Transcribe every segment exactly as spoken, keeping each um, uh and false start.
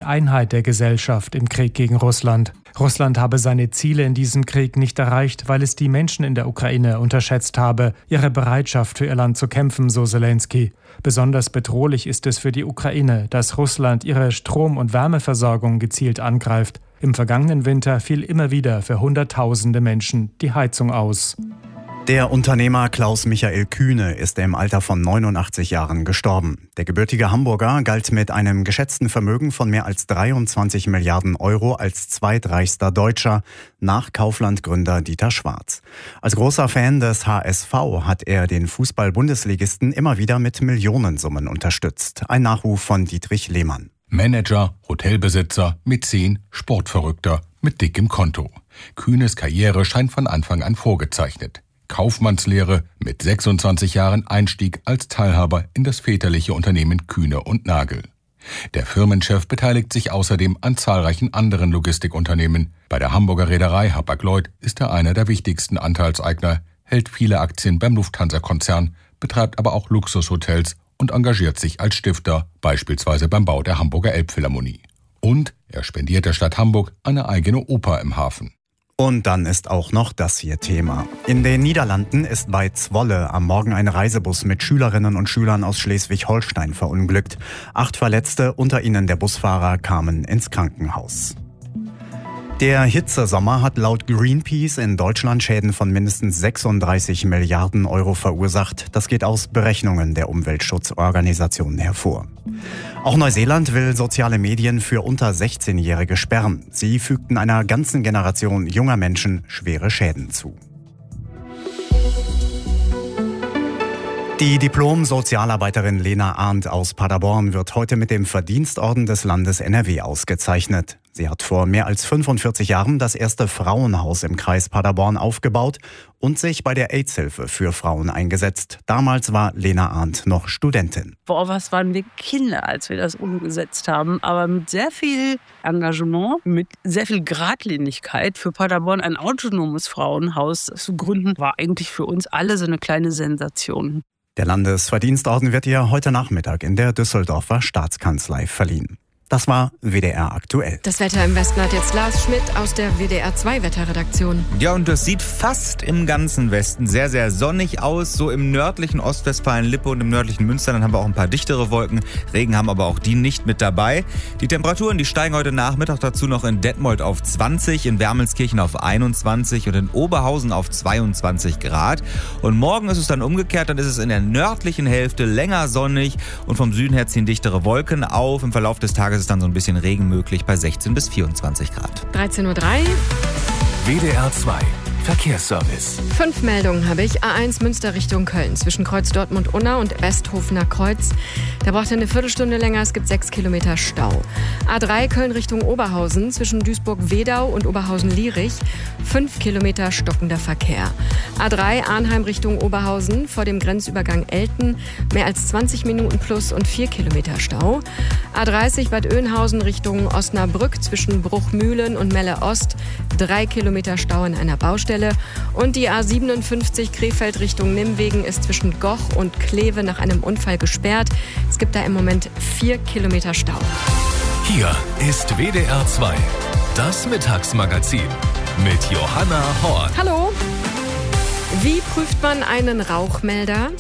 Einheit der Gesellschaft im Krieg gegen Russland. Russland habe seine Ziele in diesem Krieg nicht erreicht, weil es die Menschen in der Ukraine unterschätzt habe, ihre Bereitschaft für ihr Land zu kämpfen, so Selenskyj. Besonders bedrohlich ist es für die Ukraine, dass Russland ihre Strom- und Wärmeversorgung gezielt angreift. Im vergangenen Winter fiel immer wieder für Hunderttausende Menschen die Heizung aus. Der Unternehmer Klaus-Michael Kühne ist im Alter von neunundachtzig Jahren gestorben. Der gebürtige Hamburger galt mit einem geschätzten Vermögen von mehr als dreiundzwanzig Milliarden Euro als zweitreichster Deutscher nach Kaufland-Gründer Dieter Schwarz. Als großer Fan des H S V hat er den Fußball-Bundesligisten immer wieder mit Millionensummen unterstützt. Ein Nachruf von Dietrich Lehmann. Manager, Hotelbesitzer, Mäzen, Sportverrückter mit dickem Konto. Kühnes Karriere scheint von Anfang an vorgezeichnet. Kaufmannslehre, mit sechsundzwanzig Jahren Einstieg als Teilhaber in das väterliche Unternehmen Kühne und Nagel. Der Firmenchef beteiligt sich außerdem an zahlreichen anderen Logistikunternehmen. Bei der Hamburger Reederei Hapag-Lloyd ist er einer der wichtigsten Anteilseigner, hält viele Aktien beim Lufthansa-Konzern, betreibt aber auch Luxushotels und engagiert sich als Stifter, beispielsweise beim Bau der Hamburger Elbphilharmonie. Und er spendiert der Stadt Hamburg eine eigene Oper im Hafen. Und dann ist auch noch das hier Thema. In den Niederlanden ist bei Zwolle am Morgen ein Reisebus mit Schülerinnen und Schülern aus Schleswig-Holstein verunglückt. Acht Verletzte, unter ihnen der Busfahrer, kamen ins Krankenhaus. Der Hitzesommer hat laut Greenpeace in Deutschland Schäden von mindestens sechsunddreißig Milliarden Euro verursacht. Das geht aus Berechnungen der Umweltschutzorganisationen hervor. Auch Neuseeland will soziale Medien für unter sechzehnjährige sperren. Sie fügten einer ganzen Generation junger Menschen schwere Schäden zu. Die Diplom-Sozialarbeiterin Lena Arndt aus Paderborn wird heute mit dem Verdienstorden des Landes N R W ausgezeichnet. Sie hat vor mehr als fünfundvierzig Jahren das erste Frauenhaus im Kreis Paderborn aufgebaut und sich bei der AIDS-Hilfe für Frauen eingesetzt. Damals war Lena Arndt noch Studentin. Boah, was waren wir Kinder, als wir das umgesetzt haben. Aber mit sehr viel Engagement, mit sehr viel Geradlinigkeit für Paderborn ein autonomes Frauenhaus zu gründen, war eigentlich für uns alle so eine kleine Sensation. Der Landesverdienstorden wird ihr heute Nachmittag in der Düsseldorfer Staatskanzlei verliehen. Das war W D R aktuell. Das Wetter im Westen hat jetzt Lars Schmidt aus der W D R zwei Wetterredaktion. Ja, und das sieht fast im ganzen Westen sehr, sehr sonnig aus. So im nördlichen Ostwestfalen-Lippe und im nördlichen Münster, dann haben wir auch ein paar dichtere Wolken. Regen haben aber auch die nicht mit dabei. Die Temperaturen, die steigen heute Nachmittag dazu noch in Detmold auf zwanzig, in Wermelskirchen auf einundzwanzig und in Oberhausen auf zweiundzwanzig Grad. Und morgen ist es dann umgekehrt, dann ist es in der nördlichen Hälfte länger sonnig und vom Süden her ziehen dichtere Wolken auf. Im Verlauf des Tages ist dann so ein bisschen Regen möglich bei sechzehn bis vierundzwanzig Grad. dreizehn Uhr drei. W D R zwei Verkehrsservice. Fünf Meldungen habe ich. A eins Münster Richtung Köln. Zwischen Kreuz Dortmund-Unna und Westhofener Kreuz. Da braucht ihr eine Viertelstunde länger. Es gibt sechs Kilometer Stau. A drei Köln Richtung Oberhausen. Zwischen Duisburg-Wedau und Oberhausen-Lierich. Fünf Kilometer stockender Verkehr. A drei Arnheim Richtung Oberhausen. Vor dem Grenzübergang Elten. Mehr als zwanzig Minuten plus und vier Kilometer Stau. A dreißig Bad Oeynhausen Richtung Osnabrück. Zwischen Bruchmühlen und Melle Ost. Drei Kilometer Stau in einer Baustelle. Und die A siebenundfünfzig Krefeld Richtung Nimwegen ist zwischen Goch und Kleve nach einem Unfall gesperrt. Es gibt da im Moment vier Kilometer Stau. Hier ist W D R zwei, das Mittagsmagazin mit Johanna Horn. Hallo. Wie prüft man einen Rauchmelder?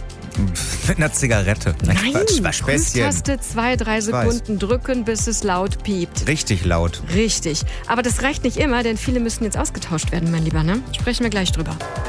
Mit einer Zigarette. Nein, Späßchen. Prüftaste zwei, drei Sekunden drücken, bis es laut piept. Richtig laut. Richtig. Aber das reicht nicht immer, denn viele müssen jetzt ausgetauscht werden, mein Lieber. Ne? Sprechen wir gleich drüber.